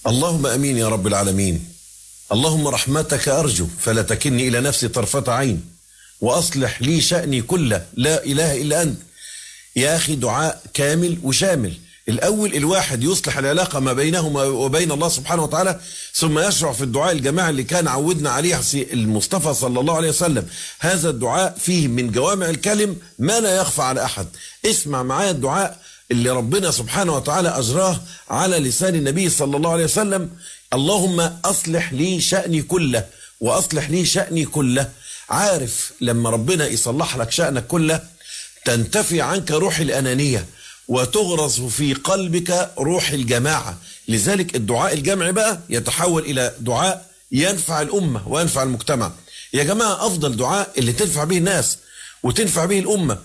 اللهم أمين يا رب العالمين. اللهم رحمتك أرجو فلا تكلني إلى نفسي طرفة عين، وأصلح لي شأني كله، لا إله إلا أنت. يا أخي دعاء كامل وشامل. الأول الواحد يصلح العلاقة ما بينهما وبين الله سبحانه وتعالى، ثم يشرع في الدعاء الجماعي اللي كان عودنا عليه المصطفى صلى الله عليه وسلم. هذا الدعاء فيه من جوامع الكلم ما لا يخفى على أحد. اسمع معايا الدعاء اللي ربنا سبحانه وتعالى أجراه على لسان النبي صلى الله عليه وسلم. اللهم أصلح لي شأني كله، وأصلح لي شأني كله. عارف لما ربنا يصلح لك شأنك كله تنتفي عنك روح الأنانية وتغرس في قلبك روح الجماعة. لذلك الدعاء الجمعي بقى يتحول إلى دعاء ينفع الأمة وينفع المجتمع. يا جماعة أفضل دعاء اللي تنفع به الناس وتنفع به الأمة.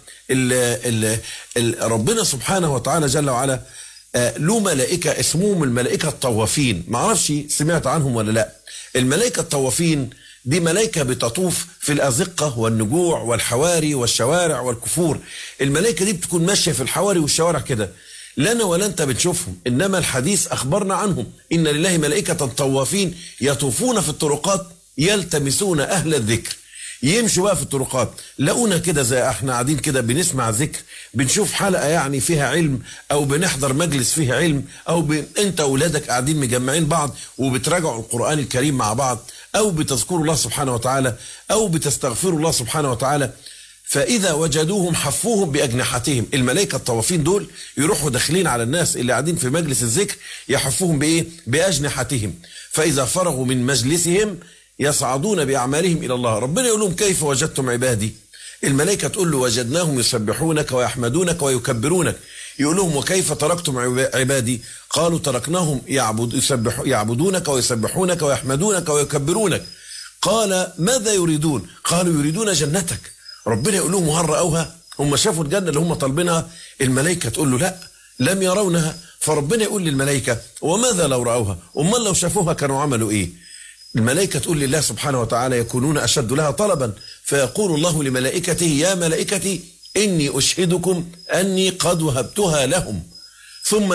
ربنا سبحانه وتعالى جل وعلا له ملائكة اسمهم الملائكة الطوافين. معرفش سمعت عنهم ولا لا. الملائكة الطوافين دي ملائكة بتطوف في الأزقة والنجوع والحواري والشوارع والكفور. الملائكة دي بتكون ماشية في الحواري والشوارع كده، لنا ولا انت بتشوفهم، انما الحديث اخبرنا عنهم. ان لله ملائكة طوافين يطوفون في الطرقات يلتمسون اهل الذكر. يمشوا بقى في الطرقات، لقونا كده زي احنا قاعدين كده بنسمع ذكر، بنشوف حلقة يعني فيها علم، او بنحضر مجلس فيه علم، او انت واولادك قاعدين مجمعين بعض وبتراجعوا القرآن الكريم مع بعض، او بتذكروا الله سبحانه وتعالى، او بتستغفروا الله سبحانه وتعالى. فإذا وجدوهم حفوهم بأجنحتهم. الملائكة الطوافين دول يروحوا داخلين على الناس اللي قاعدين في مجلس الذكر، يحفوهم بإيه؟ بأجنحتهم. فإذا فرغوا من مجلسهم يصعدون بأعمالهم إلى الله. ربنا يقول لهم كيف وجدتم عبادي؟ الملائكة تقول له وجدناهم يسبحونك ويحمدونك ويكبرونك. يقول لهم وكيف تركتم عبادي؟ قالوا تركناهم يعبدونك ويسبحونك ويحمدونك ويكبرونك. قال ماذا يريدون؟ قالوا يريدون جنتك. ربنا يقول لهم هل رأوها؟ هم شافوا الجنة اللي هم طالبينها؟ الملائكة تقول له لا، لم يرونها. فربنا يقول للملائكة وماذا لو رأوها؟ أمال لو شافوها كانوا عملوا إيه؟ الملائكة تقول لله سبحانه وتعالى يكونون أشد لها طلبا. فيقول الله لملائكته يا ملائكتي إني أشهدكم أني قد وهبتها لهم. ثم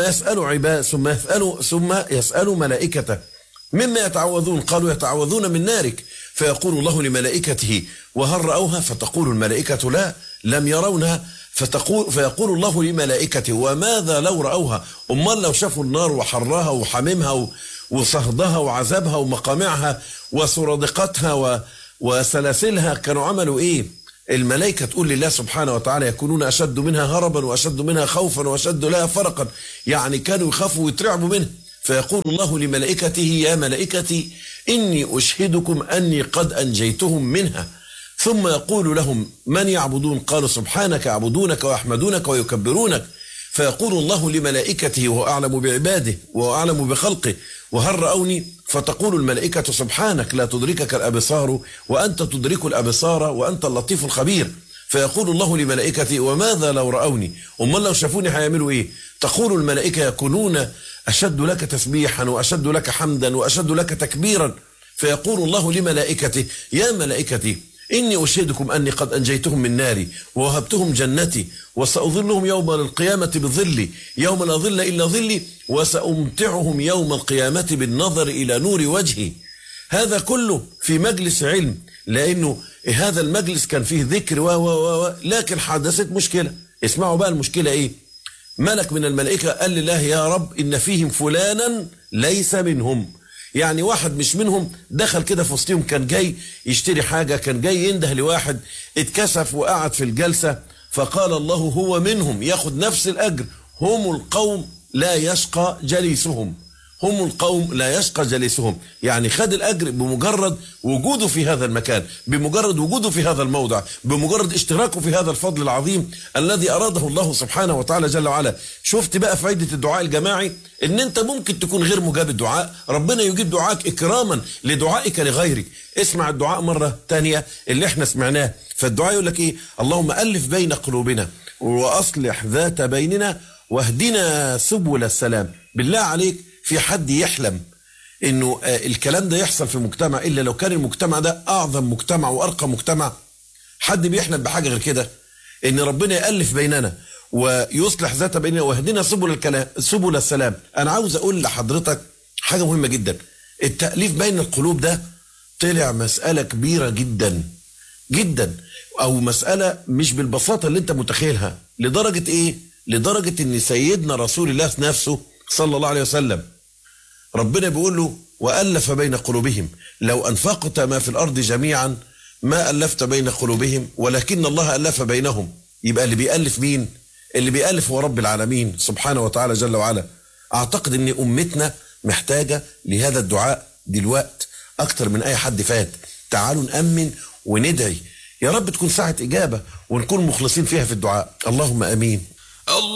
يسأل ملائكته مما يتعوذون؟ قالوا يتعوذون من نارك. فيقول الله لملائكته وهل رأوها؟ فتقول الملائكة لا، لم يرونها. فيقول الله لملائكته وماذا لو رأوها؟ أمال لو شافوا النار وحرها وحميمها وصهدها وعذابها ومقامعها وسرادقتها وسلاسلها كانوا عملوا إيه؟ الملائكة تقول لله سبحانه وتعالى يكونون أشد منها هربا وأشد منها خوفا وأشد لها فرقا. يعني كانوا يخافوا ويترعبوا منها. فيقول الله لملائكته يا ملائكتي إني أشهدكم أني قد أنجيتهم منها. ثم يقول لهم من يعبدون؟ قالوا سبحانك يعبدونك ويحمدونك ويكبرونك. فيقول الله لملائكته وهو أعلم بعباده وهو أعلم بخلقه وهل رأوني؟ فتقول الملائكة سبحانك لا تدركك الأبصار وأنت تدرك الأبصار وأنت اللطيف الخبير. فيقول الله لملائكته وماذا لو رأوني؟ أمال لو شافوني هيعملوا إيه؟ تقول الملائكة يكونون أشد لك تسبيحا وأشد لك حمدا وأشد لك تكبيرا. فيقول الله لملائكته يا ملائكتي إني أشهدكم أني قد أنجيتهم من ناري ووهبتهم جنتي وسأظلهم يوم القيامة بظلي يوم لا ظل إلا ظلي وسأمتعهم يوم القيامة بالنظر إلى نور وجهي. هذا كله في مجلس علم، لأنه هذا المجلس كان فيه ذكر لكن حدثت مشكلة. اسمعوا بقى المشكلة إيه؟ ملك من الملائكة قال لله يا رب إن فيهم فلانا ليس منهم. يعني واحد مش منهم دخل كده في وسطهم، كان جاي يشتري حاجة، كان جاي ينده لواحد، اتكسف وقعد في الجلسة. فقال الله هو منهم ياخد نفس الأجر. هم القوم لا يشقى جليسهم. هم القوم لا يشقى جليسهم. يعني خد الأجر بمجرد وجوده في هذا المكان، بمجرد وجوده في هذا الموضع، بمجرد اشتراكه في هذا الفضل العظيم الذي أراده الله سبحانه وتعالى جل وعلا. شفت بقى فائدة الدعاء الجماعي؟ ان انت ممكن تكون غير مجاب الدعاء، ربنا يجيب دعائك إكراما لدعائك لغيرك. اسمع الدعاء مرة تانية اللي احنا سمعناه. فالدعاء يقول لك ايه؟ اللهم ألف بين قلوبنا وأصلح ذات بيننا واهدنا سبل السلام. بالله عليك في حد يحلم انه الكلام ده يحصل في مجتمع الا لو كان المجتمع ده اعظم مجتمع وارقى مجتمع؟ حد بيحلم بحاجه غير كده؟ ان ربنا يألف بيننا ويصلح ذات بيننا واهدنا سبل السلام. انا عاوز اقول لحضرتك حاجة مهمة جدا. التأليف بين القلوب ده طلع مسألة كبيرة جدا جدا، او مسألة مش بالبساطة اللي انت متخيلها. لدرجة ايه؟ لدرجة ان سيدنا رسول الله نفسه صلى الله عليه وسلم ربنا بيقول له وألف بين قلوبهم لو أنفقت ما في الأرض جميعا ما ألفت بين قلوبهم ولكن الله ألف بينهم. يبقى اللي بيألف مين؟ اللي بيألف هو رب العالمين سبحانه وتعالى جل وعلا. أعتقد أن أمتنا محتاجة لهذا الدعاء دلوقت أكتر من أي حد فات. تعالوا نأمن وندعي، يا رب تكون ساعة إجابة ونكون مخلصين فيها في الدعاء. اللهم أمين.